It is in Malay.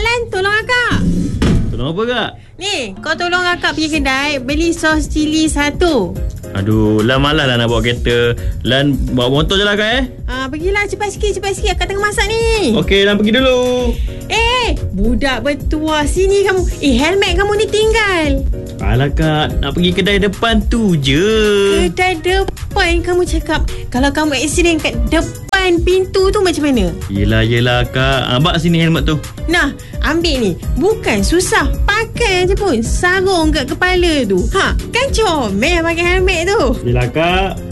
Lan, tolong akak. Tolong apa kak? Ni, kau tolong akak pergi kedai beli sos cili 1. Aduh, Lan malas lah nak bawa kereta. Lan bawa motor je lah kak Pergilah cepat sikit. Akak tengah masak ni. Okey, Lan pergi dulu. Budak bertuah, sini kamu. Helmet kamu ni tinggal. Alah kak, nak pergi kedai depan tu je. Kedai depan kamu cakap. Kalau kamu accident kat depan pintu tu macam mana? Yelah kak. Bak sini helmet tu. Nah, ambil ni. Bukan susah. Pakai je pun. Sarung kat kepala tu. Kan comel pakai helmet tu. Yelah kak.